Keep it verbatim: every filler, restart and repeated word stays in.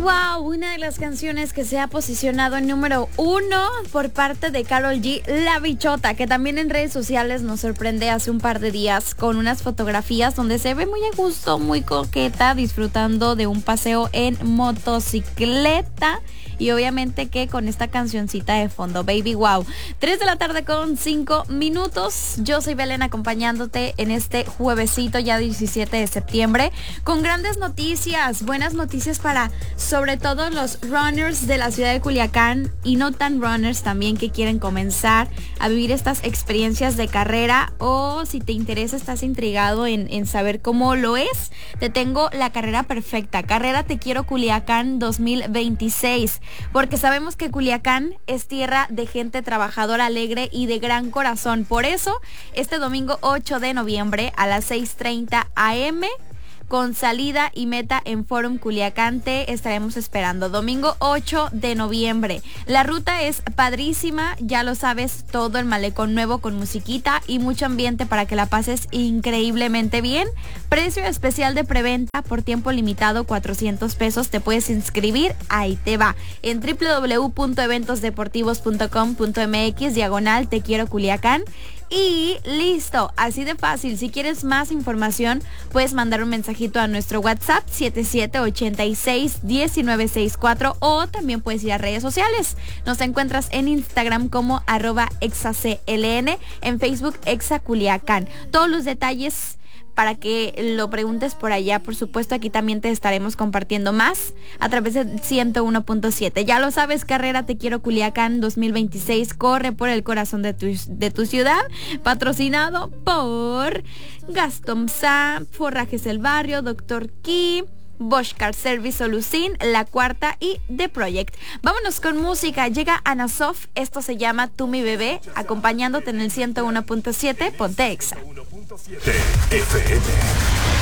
Wow, una de las canciones que se ha posicionado en número uno por parte de Karol G, La Bichota, que también en redes sociales nos sorprende hace un par de días con unas fotografías donde se ve muy a gusto, muy coqueta, disfrutando de un paseo en motocicleta. Y obviamente que con esta cancioncita de fondo, Baby Wow. tres de la tarde con cinco minutos. Yo soy Belén acompañándote en este juevesito ya diecisiete de septiembre con grandes noticias, buenas noticias para sobre todo los runners de la ciudad de Culiacán y no tan runners también que quieren comenzar a vivir estas experiencias de carrera, o si te interesa, estás intrigado en, en saber cómo lo es, te tengo la carrera perfecta. Carrera Te Quiero Culiacán dos mil veintiséis. Porque sabemos que Culiacán es tierra de gente trabajadora, alegre y de gran corazón. Por eso, este domingo ocho de noviembre a las seis treinta a eme, con salida y meta en Forum Culiacán, te estaremos esperando. Domingo ocho de noviembre. La ruta es padrísima, ya lo sabes, todo el malecón nuevo con musiquita y mucho ambiente para que la pases increíblemente bien. Precio especial de preventa por tiempo limitado, cuatrocientos pesos. Te puedes inscribir, ahí te va. En doble u doble u doble u punto eventos deportivos punto com punto eme equis diagonal Te Quiero Culiacán. Y listo, así de fácil. Si quieres más información, puedes mandar un mensajito a nuestro WhatsApp siete siete ocho seis uno nueve seis cuatro, o también puedes ir a redes sociales. Nos encuentras en Instagram como arroba exacln, en Facebook Exaculiacán. Todos los detalles para que lo preguntes por allá. Por supuesto, aquí también te estaremos compartiendo más a través de ciento uno punto siete. Ya lo sabes, Carrera Te Quiero Culiacán dos mil veintiséis corre por el corazón de tu, de tu ciudad, patrocinado por Gaston Sa, Forrajes El Barrio, Doctor Key, Bosch Car Service Solucin, La Cuarta y The Project. Vámonos con música. Llega Ana Sof, esto se llama Tú Mi Bebé, acompañándote en el ciento uno punto siete. Ponte Exa. F M.